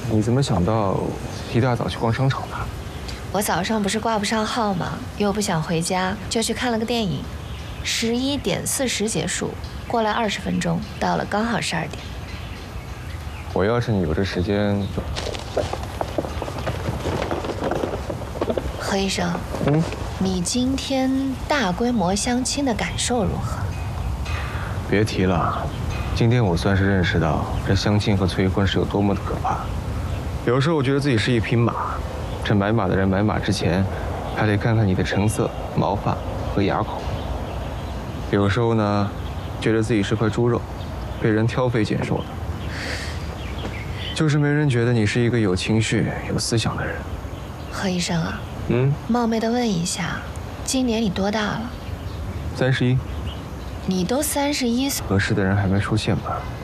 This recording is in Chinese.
你怎么想到一大早去逛商场呢？ 我早上不是挂不上号吗？又不想回家，就去看了个电影。11:40结束，过来20分钟，到了刚好12点。 我要是你有这时间就…… 何医生，你今天大规模相亲的感受如何？ 别提了，今天我算是认识到这相亲和催婚是有多么的可怕。有时候我觉得自己是一匹马，这买马的人买马之前，还得看看你的成色、毛发和牙口。有时候呢，觉得自己是块猪肉，被人挑肥拣瘦的。就是没人觉得你是一个有情绪、有思想的人。 何医生啊，冒昧的问一下，今年你多大了？ 31。 你都31岁， 合适的人还没出现吧？